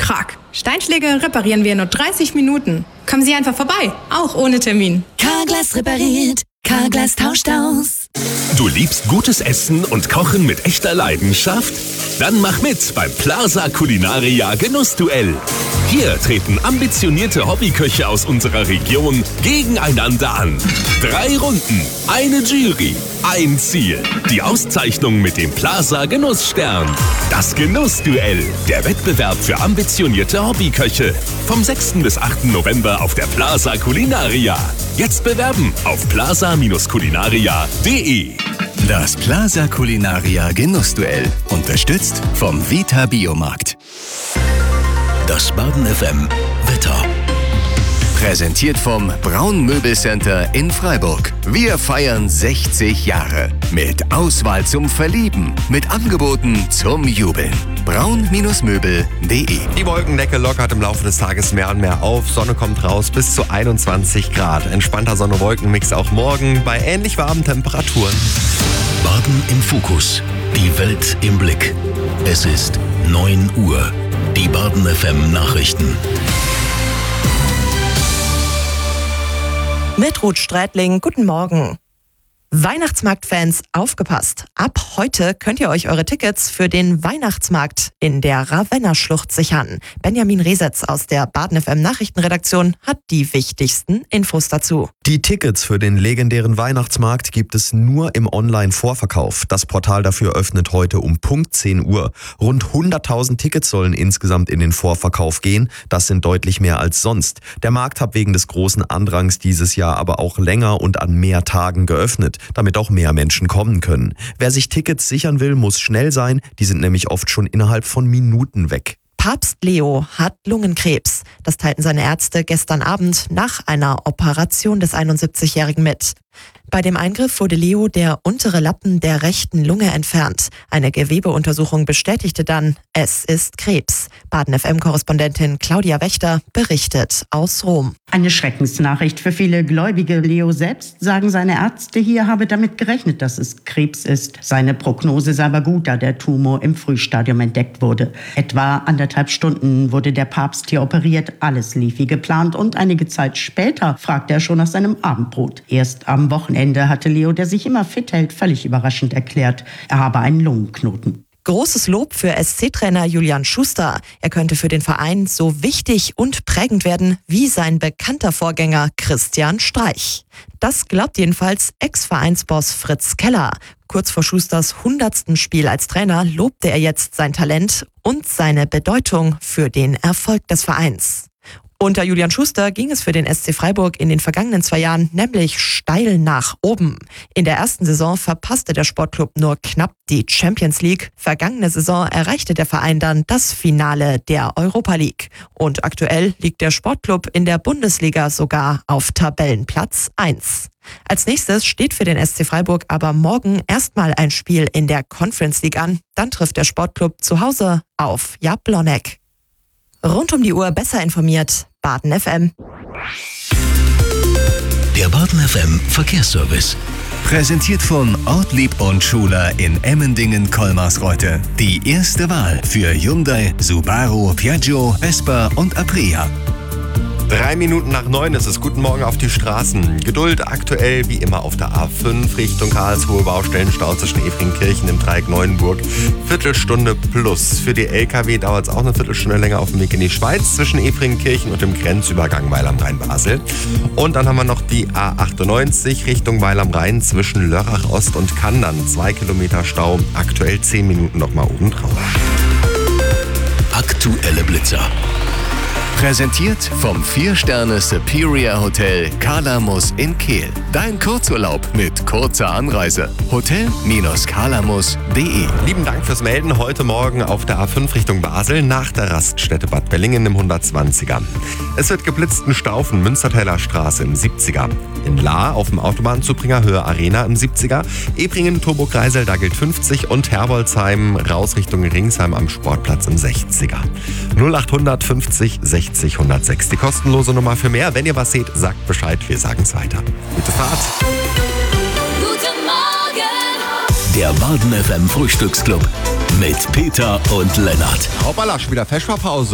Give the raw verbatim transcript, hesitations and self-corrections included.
Krach. Steinschläge reparieren wir in nur dreißig Minuten. Kommen Sie einfach vorbei, auch ohne Termin. Carglass repariert, Carglass tauscht aus. Du liebst gutes Essen und Kochen mit echter Leidenschaft? Dann mach mit beim Plaza Culinaria Genussduell. Hier treten ambitionierte Hobbyköche aus unserer Region gegeneinander an. Drei Runden, eine Jury, ein Ziel. Die Auszeichnung mit dem Plaza Genussstern. Das Genussduell, der Wettbewerb für ambitionierte Hobbyköche. Vom sechsten bis achten November auf der Plaza Culinaria. Jetzt bewerben auf plaza culinaria punkt de. Das Plaza Culinaria Genussduell. Unterstützt vom Vita Biomarkt. Das Baden F M Wetter. Präsentiert vom Braun Möbelcenter in Freiburg. Wir feiern sechzig Jahre. Mit Auswahl zum Verlieben. Mit Angeboten zum Jubeln. braun Möbel punkt de. Die Wolkendecke lockert im Laufe des Tages mehr und mehr auf. Sonne kommt raus bis zu einundzwanzig Grad. Entspannter Sonne-Wolken-Mix auch morgen bei ähnlich warmen Temperaturen. Baden im Fokus. Die Welt im Blick. Es ist neun Uhr. Die Baden F M Nachrichten. Mit Ruth Strätling, guten Morgen. Weihnachtsmarktfans, aufgepasst! Ab heute könnt ihr euch eure Tickets für den Weihnachtsmarkt in der Ravenna-Schlucht sichern. Benjamin Resetz aus der Baden F M Nachrichtenredaktion hat die wichtigsten Infos dazu. Die Tickets für den legendären Weihnachtsmarkt gibt es nur im Online-Vorverkauf. Das Portal dafür öffnet heute um Punkt zehn Uhr. Rund hunderttausend Tickets sollen insgesamt in den Vorverkauf gehen. Das sind deutlich mehr als sonst. Der Markt hat wegen des großen Andrangs dieses Jahr aber auch länger und an mehr Tagen geöffnet, damit auch mehr Menschen kommen können. Wer sich Tickets sichern will, muss schnell sein. Die sind nämlich oft schon innerhalb von Minuten weg. Papst Leo hat Lungenkrebs. Das teilten seine Ärzte gestern Abend nach einer Operation des einundsiebzigjährigen mit. Bei dem Eingriff wurde Leo der untere Lappen der rechten Lunge entfernt. Eine Gewebeuntersuchung bestätigte dann, es ist Krebs. Baden F M-Korrespondentin Claudia Wächter berichtet aus Rom. Eine Schreckensnachricht für viele Gläubige. Leo selbst, sagen seine Ärzte hier, habe damit gerechnet, dass es Krebs ist. Seine Prognose sei aber gut, da der Tumor im Frühstadium entdeckt wurde. Etwa anderthalb Stunden wurde der Papst hier operiert. Alles lief wie geplant und einige Zeit später fragte er schon nach seinem Abendbrot. Erst am Wochenende hatte Leo, der sich immer fit hält, völlig überraschend erklärt, er habe einen Lungenknoten. Großes Lob für S C-Trainer Julian Schuster. Er könnte für den Verein so wichtig und prägend werden wie sein bekannter Vorgänger Christian Streich. Das glaubt jedenfalls Ex-Vereinsboss Fritz Keller. Kurz vor Schusters hundertsten Spiel als Trainer lobte er jetzt sein Talent und seine Bedeutung für den Erfolg des Vereins. Unter Julian Schuster ging es für den S C Freiburg in den vergangenen zwei Jahren nämlich steil nach oben. In der ersten Saison verpasste der Sportclub nur knapp die Champions League. Vergangene Saison erreichte der Verein dann das Finale der Europa League. Und aktuell liegt der Sportclub in der Bundesliga sogar auf Tabellenplatz eins. Als nächstes steht für den S C Freiburg aber morgen erstmal ein Spiel in der Conference League an. Dann trifft der Sportclub zu Hause auf Jablonec. Rund um die Uhr besser informiert, Baden F M. Der Baden F M Verkehrsservice. Präsentiert von Ortlieb und Schuler in Emmendingen-Kolmarsreuth. Die erste Wahl für Hyundai, Subaru, Piaggio, Vespa und Aprilia. Drei Minuten nach neun ist es. Guten Morgen auf die Straßen. Geduld aktuell wie immer auf der A fünf Richtung Karlsruhe. Baustellenstau zwischen Efringkirchen im Dreieck Neuenburg. Viertelstunde plus. Für die L K W dauert es auch eine Viertelstunde länger auf dem Weg in die Schweiz zwischen Efringkirchen und dem Grenzübergang Weil am Rhein-Basel. Und dann haben wir noch die A achtundneunzig Richtung Weil am Rhein zwischen Lörrach Ost und Kandern. Zwei Kilometer Stau. Aktuell zehn Minuten nochmal oben drauf. Aktuelle Blitzer. Präsentiert vom vier Sterne Superior Hotel Kalamus in Kehl. Dein Kurzurlaub mit kurzer Anreise. hotel kalamus punkt de. Lieben Dank fürs Melden. Heute Morgen auf der A fünf Richtung Basel nach der Raststätte Bad Bellingen im hundertzwanziger. Es wird geblitzt in Staufen, Münstertäler Straße im siebziger. In Lahr auf dem Autobahnzubringer Höhe Arena im siebziger. Ebringen, Turbo-Kreisel, da gilt fünfzig und Herbolzheim raus Richtung Ringsheim am Sportplatz im sechziger. null achthundert fünfzig sechzig hundertsechs. Die kostenlose Nummer für mehr. Wenn ihr was seht, sagt Bescheid. Wir sagen es weiter. Gute Fahrt. Guten Morgen. Der Baden F M Frühstücksclub mit Peter und Lennart. Hoppala, schon wieder Feschbarpause.